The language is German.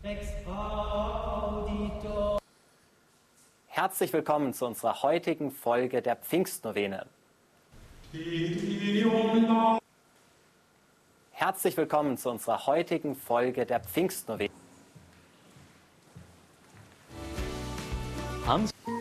Ex audito. Herzlich willkommen zu unserer heutigen Folge der Pfingstnovene. Herzlich willkommen zu unserer heutigen Folge der Pfingstnovene.